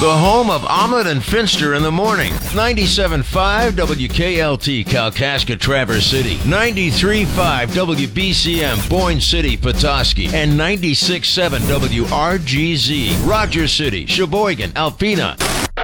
The home of Omelet and Finster in the morning. 97.5 WKLT Kalkaska Traverse City. 93.5 WBCM Boyne City Petoskey. And 96.7 WRGZ Rogers City, Sheboygan, Alpena.